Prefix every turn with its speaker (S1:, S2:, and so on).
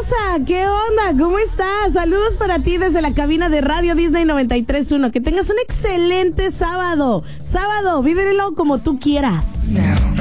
S1: hermosa, ¿qué onda? ¿Cómo estás? Saludos para ti desde la cabina de Radio Disney 93.1. Que tengas un excelente sábado. Sábado, vívelo como tú quieras.
S2: Now.